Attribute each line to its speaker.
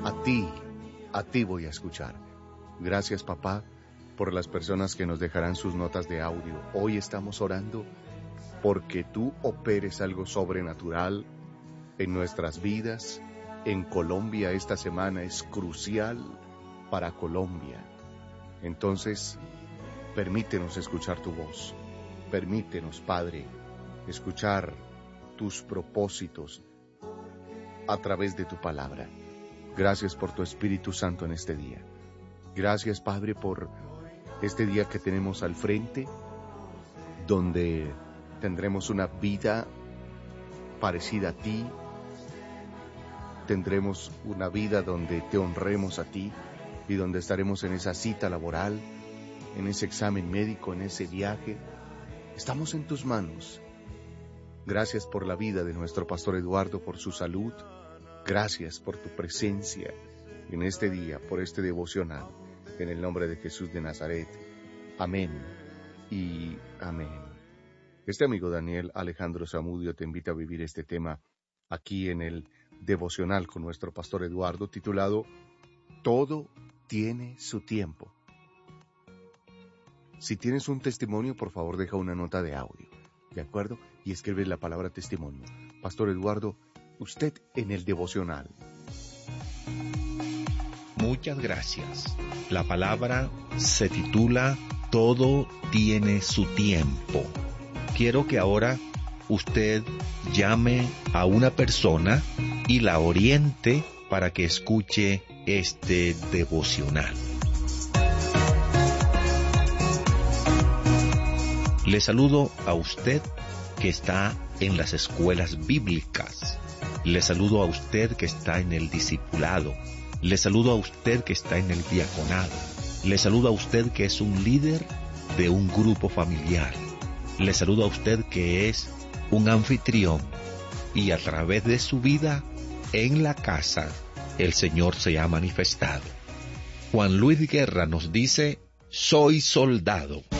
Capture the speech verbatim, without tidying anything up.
Speaker 1: A ti, a ti voy a escuchar. Gracias, papá, por las personas que nos dejarán sus notas de audio. Hoy estamos orando porque tú operes algo sobrenatural en nuestras vidas. En Colombia esta semana es crucial para Colombia. Entonces, permítenos escuchar tu voz. Permítenos, Padre, escuchar tus propósitos a través de tu palabra. Gracias por tu Espíritu Santo en este día. Gracias, Padre, por este día que tenemos al frente, donde tendremos una vida parecida a ti. Tendremos una vida donde te honremos a ti y donde estaremos en esa cita laboral, en ese examen médico, en ese viaje. Estamos en tus manos. Gracias por la vida de nuestro pastor Eduardo, por su salud. Gracias por tu presencia en este día, por este devocional. En el nombre de Jesús de Nazaret. Amén y amén. Este amigo Daniel Alejandro Zamudio te invita a vivir este tema aquí en el devocional con nuestro pastor Eduardo, titulado Todo tiene su tiempo. Si tienes un testimonio, por favor deja una nota de audio, ¿de acuerdo? Y escribe la palabra testimonio. Pastor Eduardo, usted en el devocional.
Speaker 2: Muchas gracias. La palabra se titula Todo tiene su tiempo. Quiero que ahora usted llame a una persona y la oriente para que escuche este devocional. Le saludo a usted que está en las escuelas bíblicas. Le saludo a usted que está en el discipulado. Le saludo a usted que está en el diaconado. Le saludo a usted que es un líder de un grupo familiar. Le saludo a usted que es un anfitrión. Y a través de su vida en la casa, el Señor se ha manifestado. Juan Luis Guerra nos dice, soy soldado.